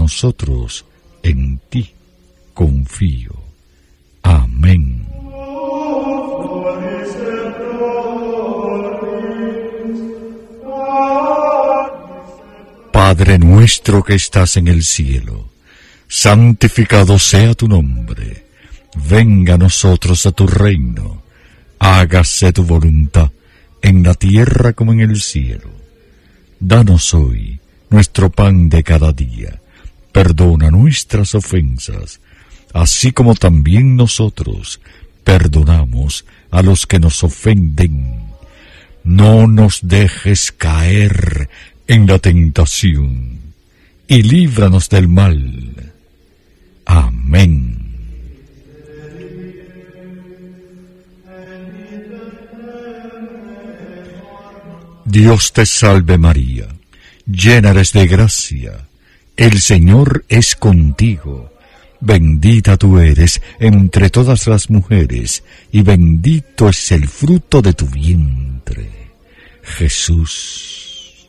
nosotros, en ti confío. Amén. Padre nuestro que estás en el cielo, santificado sea tu nombre. Venga a nosotros a tu reino. Hágase tu voluntad en la tierra como en el cielo. Danos hoy nuestro pan de cada día. Perdona nuestras ofensas, así como también nosotros perdonamos a los que nos ofenden. No nos dejes caer en la tentación, y líbranos del mal. Amén. Dios te salve María, llena eres de gracia, el Señor es contigo. Bendita tú eres entre todas las mujeres, y bendito es el fruto de tu vientre, Jesús.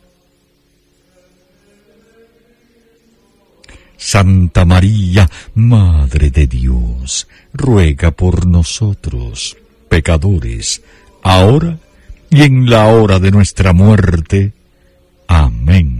Santa María, Madre de Dios, ruega por nosotros, pecadores, ahora y en la hora de nuestra muerte. Amén.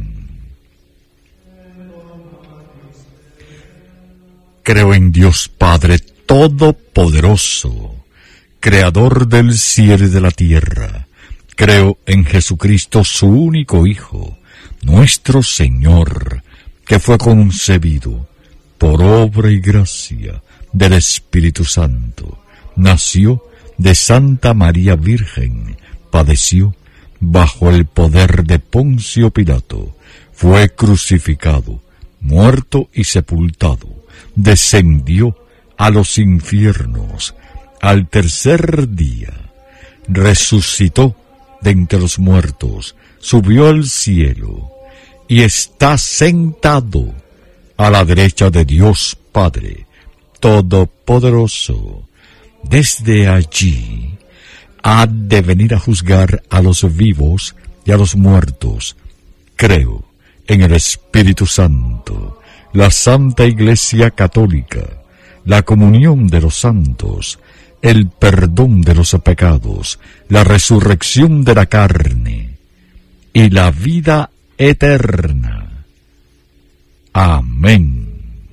Creo en Dios Padre Todopoderoso, Creador del cielo y de la tierra. Creo en Jesucristo, su único Hijo, nuestro Señor, que fue concebido por obra y gracia del Espíritu Santo. Nació de Santa María Virgen, padeció bajo el poder de Poncio Pilato, fue crucificado, muerto y sepultado, descendió a los infiernos, al tercer día resucitó de entre los muertos, subió al cielo y está sentado a la derecha de Dios Padre Todopoderoso. Desde allí ha de venir a juzgar a los vivos y a los muertos. Creo en el Espíritu Santo, la Santa Iglesia Católica, la comunión de los santos, el perdón de los pecados, la resurrección de la carne y la vida eterna. Amén.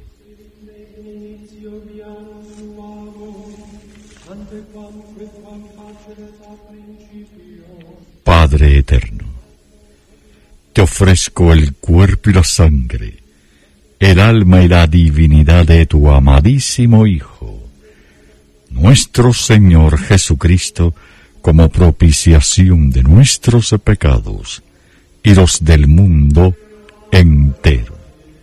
Padre eterno, te ofrezco el cuerpo y la sangre, el alma y la divinidad de tu amadísimo Hijo, nuestro Señor Jesucristo, como propiciación de nuestros pecados y los del mundo entero.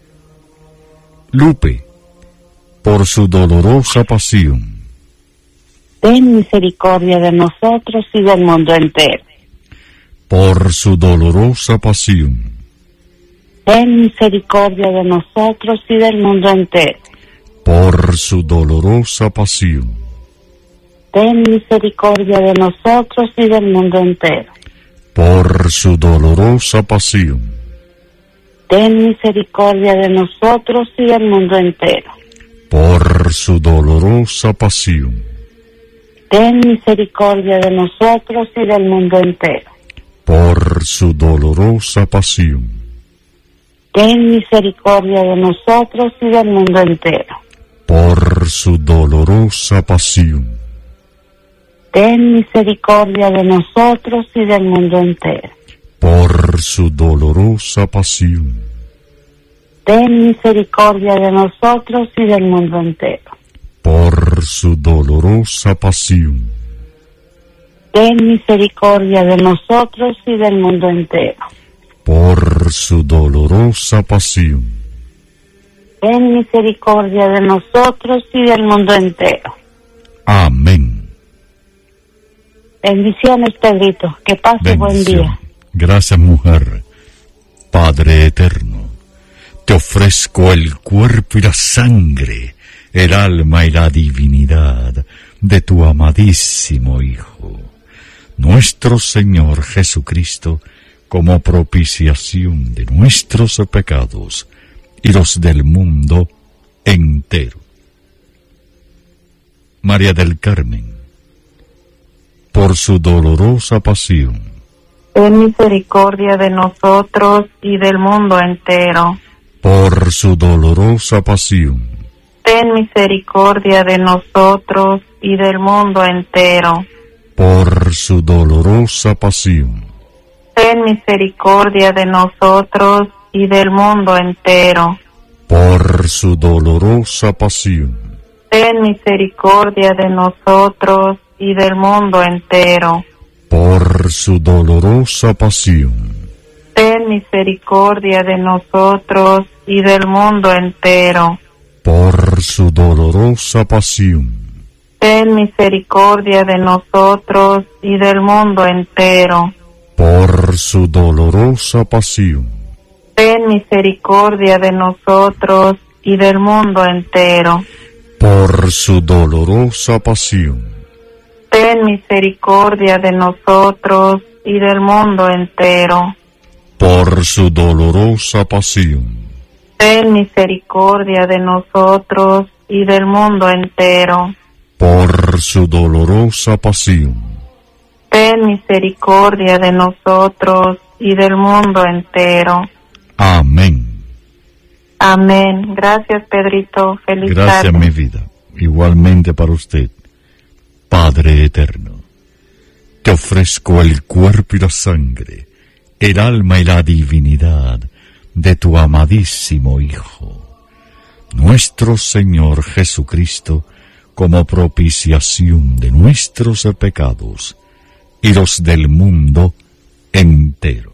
Lupe, por su dolorosa pasión, ten misericordia de nosotros y del mundo entero. Por su dolorosa pasión, ten misericordia de nosotros y del mundo entero. Por su dolorosa pasión, ten misericordia de nosotros y del mundo entero. Por su dolorosa pasión, ten misericordia de nosotros y del mundo entero. Por su dolorosa pasión, ten misericordia de nosotros y del mundo entero. Por su dolorosa pasión, ten misericordia de nosotros y del mundo entero. Por su dolorosa pasión, ten misericordia de nosotros y del mundo entero. Por su dolorosa pasión, ten misericordia de nosotros y del mundo entero. Por su dolorosa pasión, ten misericordia de nosotros y del mundo entero. Por su dolorosa pasión, ten misericordia de nosotros y del mundo entero. Amén. Bendiciones, Pedrito. Que pase buen día. Gracias, mujer. Padre eterno, te ofrezco el cuerpo y la sangre, el alma y la divinidad de tu amadísimo Hijo, nuestro Señor Jesucristo, como propiciación de nuestros pecados y los del mundo entero. María del Carmen, por su dolorosa pasión, ten misericordia de nosotros y del mundo entero. por su dolorosa pasión, Ten misericordia de nosotros y del mundo entero. por su dolorosa pasión, Ten misericordia de nosotros y del mundo entero. por su dolorosa pasión, Ten misericordia de nosotros y del mundo entero. por su dolorosa pasión, Ten misericordia de nosotros y del mundo entero. por su dolorosa pasión, Ten misericordia de nosotros y del mundo entero. por su dolorosa pasión, Ten misericordia de nosotros y del mundo entero. por su dolorosa pasión, Ten misericordia de nosotros y del mundo entero. por su dolorosa pasión, Ten misericordia de nosotros y del mundo entero. por su dolorosa pasión, Ten misericordia de nosotros y del mundo entero. amén. Amén. Gracias, Pedrito. Feliz Gracias, tarde. mi vida. Igualmente para usted, Padre eterno. Te ofrezco el cuerpo y la sangre, el alma y la divinidad de tu amadísimo Hijo, nuestro Señor Jesucristo, como propiciación de nuestros pecados y los del mundo entero.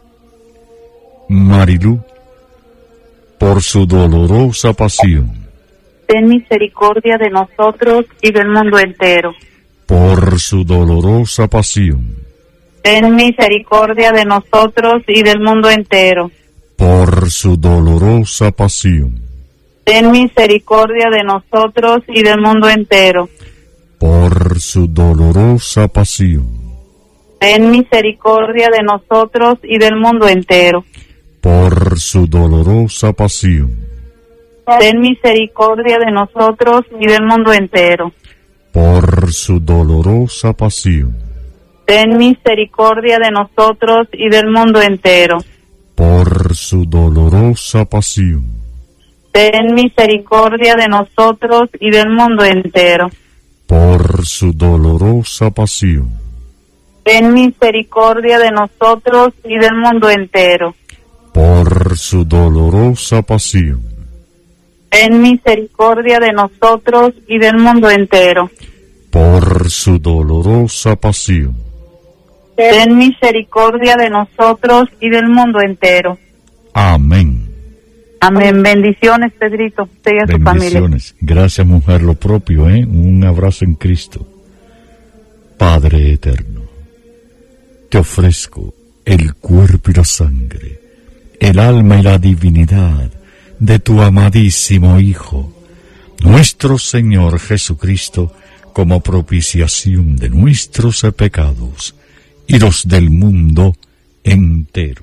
Marilú, por su dolorosa pasión, Ten misericordia de nosotros y del mundo entero. por su dolorosa pasión, Ten misericordia de nosotros y del mundo entero. por su dolorosa pasión, Ten misericordia de nosotros y del mundo entero. por su dolorosa pasión, Ten misericordia de nosotros y del mundo entero. por su dolorosa pasión, Ten misericordia de nosotros y del mundo entero. por su dolorosa pasión, Ten misericordia de nosotros y del mundo entero. por su dolorosa pasión, Ten misericordia de nosotros y del mundo entero. por su dolorosa pasión, Ten misericordia de nosotros y del mundo entero. por su dolorosa pasión, Ten misericordia de nosotros y del mundo entero. por su dolorosa pasión, Ten misericordia de nosotros y del mundo entero. amén. Amén. Bendiciones, Pedrito, usted y a su familia. Bendiciones. Gracias, mujer, lo propio, Un abrazo en Cristo. Padre eterno, te ofrezco el cuerpo y la sangre, el alma y la divinidad de tu amadísimo Hijo, nuestro Señor Jesucristo, como propiciación de nuestros pecados y los del mundo entero.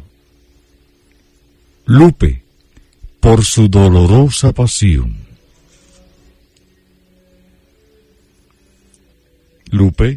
Lupe, por su dolorosa pasión. Lupe,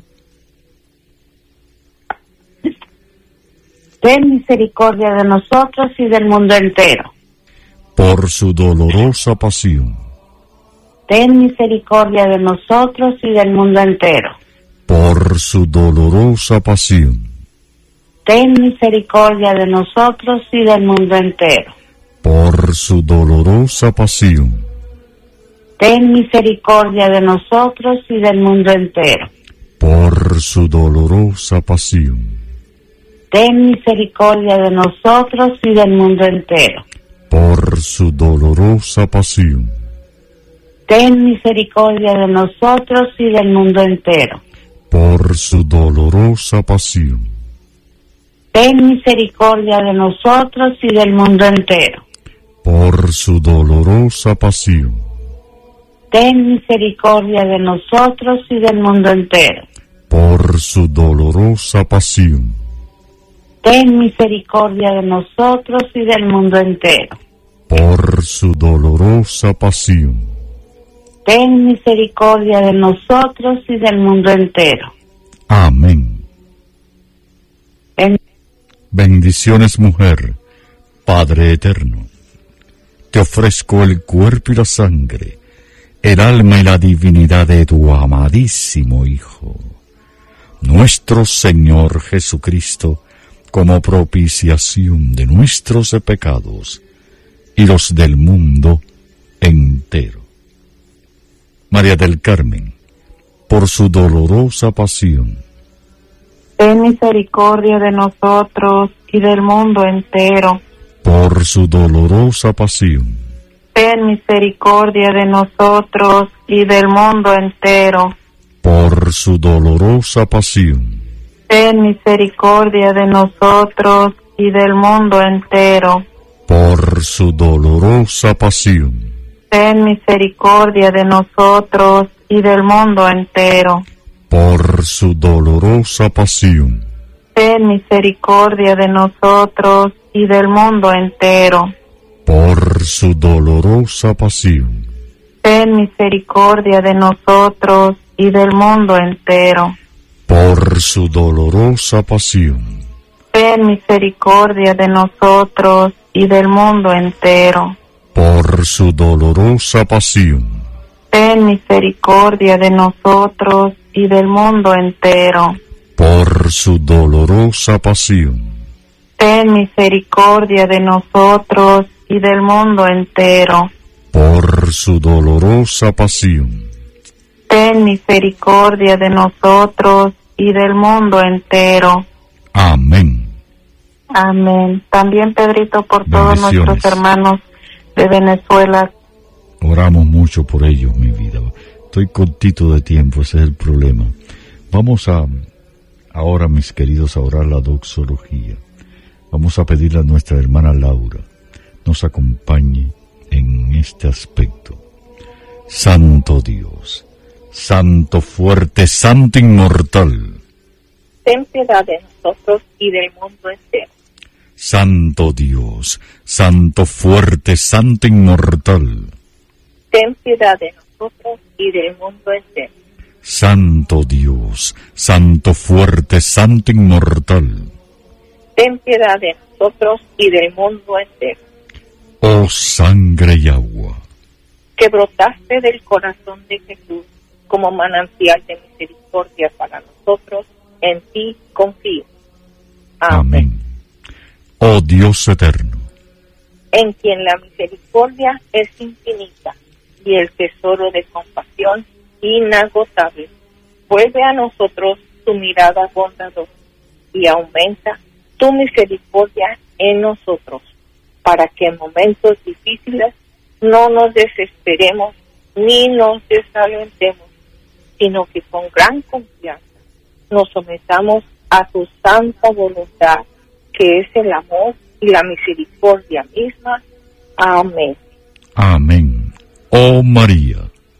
Ten misericordia de nosotros y del mundo entero. por su dolorosa pasión, Ten misericordia de nosotros y del mundo entero. por su dolorosa pasión, Ten misericordia de nosotros y del mundo entero. por su dolorosa pasión, Ten misericordia de nosotros y del mundo entero. por su dolorosa pasión, Ten misericordia de nosotros y del mundo entero. por su dolorosa pasión, Ten misericordia de nosotros y del mundo entero. por su dolorosa pasión, Ten misericordia de nosotros y del mundo entero. por su dolorosa pasión, Ten misericordia de nosotros y del mundo entero. por su dolorosa pasión, Ten misericordia de nosotros y del mundo entero. por su dolorosa pasión. Ten misericordia de nosotros y del mundo entero. Amén. Bendiciones, mujer, Padre eterno. Te ofrezco el cuerpo y la sangre, el alma y la divinidad de tu amadísimo Hijo, nuestro Señor Jesucristo, como propiciación de nuestros pecados y los del mundo entero. María del Carmen, por su dolorosa pasión, Ten misericordia de nosotros y del mundo entero. por su dolorosa pasión, Ten misericordia de nosotros y del mundo entero. por su dolorosa pasión, Ten misericordia de nosotros y del mundo entero. por su dolorosa pasión, Ten misericordia de nosotros y del mundo entero. por su dolorosa pasión, Ten misericordia de nosotros y del mundo entero. por su dolorosa pasión, Ten misericordia de nosotros y del mundo entero. por su dolorosa pasión, Ten misericordia de nosotros y del mundo entero. por su dolorosa pasión, Ten misericordia de nosotros y del mundo entero. por su dolorosa pasión, Ten misericordia de nosotros y del mundo entero. por su dolorosa pasión, Ten misericordia de nosotros y del mundo entero. amén. Amén. También, Pedrito, por todos Bendiciones. nuestros hermanos de Venezuela. Oramos mucho por ellos, mi vida. Estoy cortito de tiempo, ese es el problema. Vamos ahora, mis queridos, a orar la doxología. Vamos a pedirle a nuestra hermana Laura nos acompañe en este aspecto. Santo Dios, Santo fuerte, Santo inmortal. Ten piedad de nosotros y del mundo entero. Santo Dios, Santo fuerte, Santo inmortal. Ten piedad de nosotros y del mundo entero. Santo Dios, Santo fuerte, Santo inmortal. Ten piedad de nosotros y del mundo entero. Oh sangre y agua, Que brotaste del corazón de Jesús como manantial de misericordia para nosotros, en ti confío. amén. Oh Dios eterno, En quien la misericordia es infinita y el tesoro de compasión inagotable. Vuelve a nosotros tu mirada bondadosa y aumenta tu misericordia en nosotros, para que en momentos difíciles no nos desesperemos ni nos desalentemos, sino que con gran confianza nos sometamos a tu santa voluntad, que es el amor y la misericordia misma. Amén. amén. Oh María,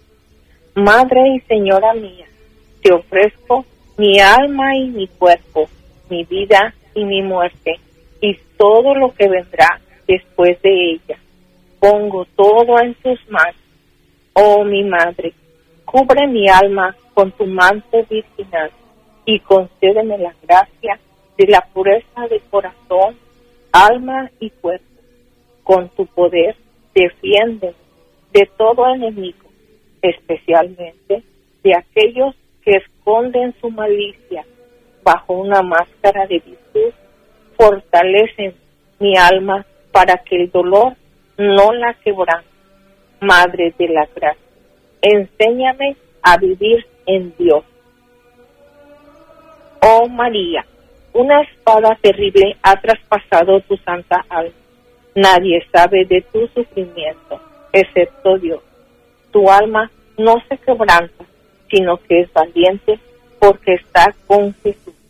Madre y Señora mía, te ofrezco mi alma y mi cuerpo, mi vida y mi muerte, y todo lo que vendrá después de ella. Pongo todo en tus manos. Oh mi Madre, cubre mi alma con tu manto virginal y concédeme la gracia de la pureza de corazón, alma y cuerpo. Con tu poder, defiéndeme de todo enemigo, especialmente de aquellos que esconden su malicia bajo una máscara de virtud. Fortalecen mi alma para que el dolor no la quebrante. Madre de la gracia, enséñame a vivir en Dios. Oh María, una espada terrible ha traspasado tu santa alma. Nadie sabe de tu sufrimiento, excepto Dios. Tu alma no se quebranta, sino que es valiente porque está con Jesús.